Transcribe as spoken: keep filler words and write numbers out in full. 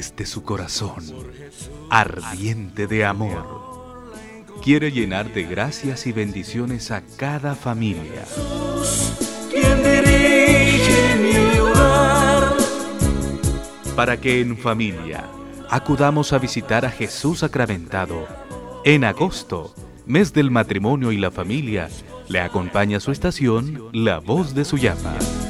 desde su corazón, ardiente de amor, quiere llenar de gracias y bendiciones a cada familia. Quien dirige mi hogar. Para que en familia acudamos a visitar a Jesús sacramentado. En agosto, mes del matrimonio y la familia, le acompaña su estación La Voz de Suyapa.